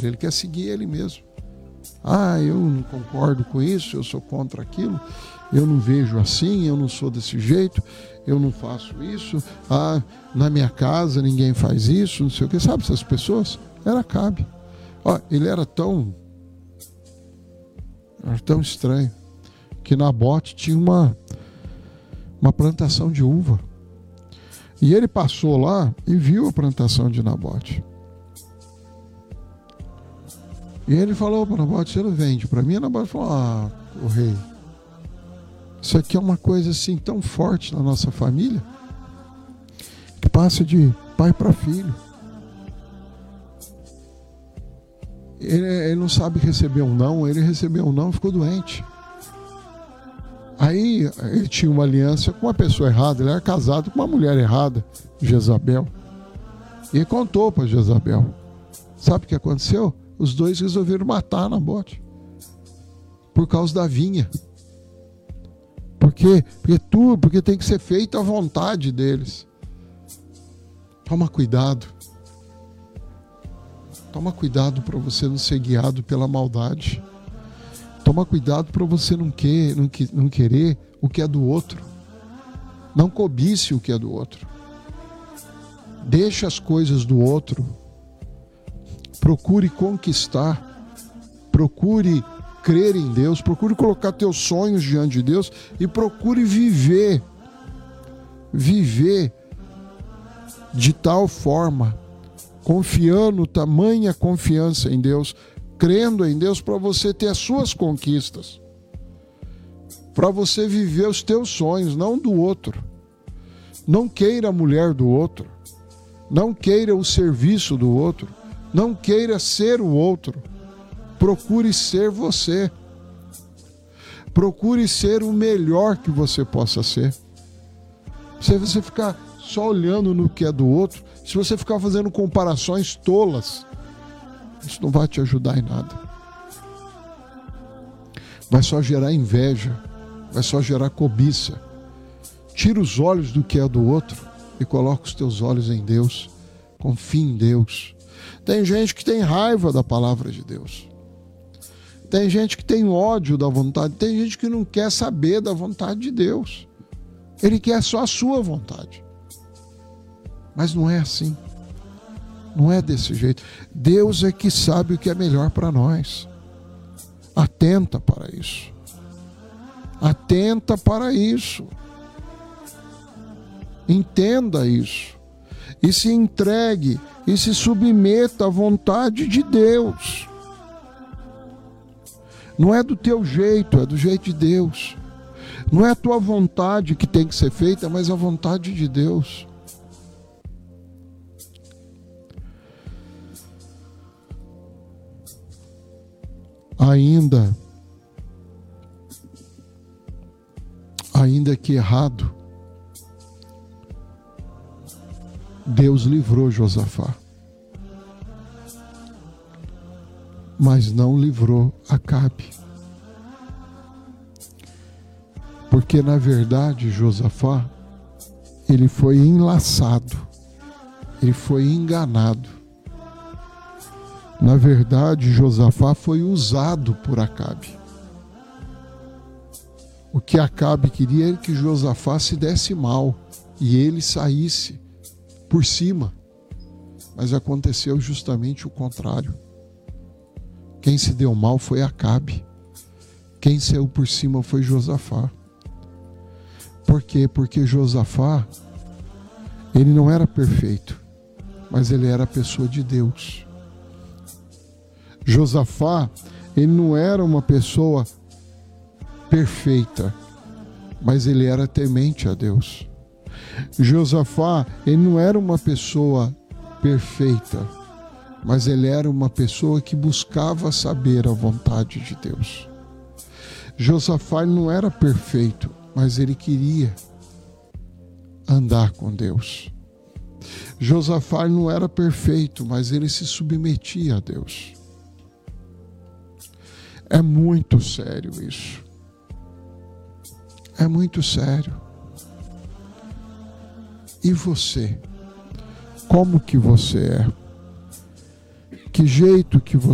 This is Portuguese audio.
dele, ele quer seguir ele mesmo. Eu não concordo com isso, eu sou contra aquilo, eu não vejo assim, eu não sou desse jeito, eu não faço isso, na minha casa ninguém faz isso, não sei o que. Sabe essas pessoas? Era Acabe. Ele era tão estranho que Nabote tinha uma plantação de uva. E ele passou lá e viu a plantação de Nabote. E ele falou para Nabote: você não vende para mim? E Nabote falou: o rei, isso aqui é uma coisa assim tão forte na nossa família que passa de pai para filho. Ele não sabe receber um não, ele recebeu um não e ficou doente. Aí ele tinha uma aliança com uma pessoa errada, ele era casado com uma mulher errada, Jezabel. E ele contou para Jezabel. Sabe o que aconteceu? Os dois resolveram matar Nabote por causa da vinha. Porque tem que ser feita a vontade deles. Toma cuidado. Toma cuidado para você não ser guiado pela maldade. Toma cuidado para você não querer o que é do outro. Não cobice o que é do outro. Deixa as coisas do outro. Procure conquistar. Procure crer em Deus. Procure colocar teus sonhos diante de Deus. E procure viver. Viver de tal forma, confiando, tamanha confiança em Deus, crendo em Deus, para você ter as suas conquistas, para você viver os teus sonhos, não do outro. Não queira a mulher do outro, não queira o serviço do outro, não queira ser o outro. Procure ser você. Procure ser o melhor que você possa ser. Se você ficar só olhando no que é do outro, se você ficar fazendo comparações tolas, isso não vai te ajudar em nada. Vai só gerar inveja, vai só gerar cobiça. Tira os olhos do que é do outro e coloca os teus olhos em Deus. Confie em Deus. Tem gente que tem raiva da palavra de Deus. Tem gente que tem ódio da vontade. Tem gente que não quer saber da vontade de Deus. Ele quer só a sua vontade. Mas não é assim. Não é desse jeito. Deus é que sabe o que é melhor para nós. Atenta para isso. Atenta para isso. Entenda isso. E se entregue e se submeta à vontade de Deus. Não é do teu jeito, é do jeito de Deus. Não é a tua vontade que tem que ser feita, mas a vontade de Deus. Ainda que errado, Deus livrou Josafá, mas não livrou Acabe. Porque na verdade Josafá, ele foi enlaçado, ele foi enganado. Na verdade, Josafá foi usado por Acabe. O que Acabe queria era que Josafá se desse mal e ele saísse por cima. Mas aconteceu justamente o contrário. Quem se deu mal foi Acabe. Quem saiu por cima foi Josafá. Por quê? Porque Josafá, ele não era perfeito, mas ele era a pessoa de Deus. Josafá, ele não era uma pessoa perfeita, mas ele era temente a Deus. Josafá, ele não era uma pessoa perfeita, mas ele era uma pessoa que buscava saber a vontade de Deus. Josafá, ele não era perfeito, mas ele queria andar com Deus. Josafá, ele não era perfeito, mas ele se submetia a Deus. É muito sério isso. É muito sério. E você? Como que você é? Que jeito que você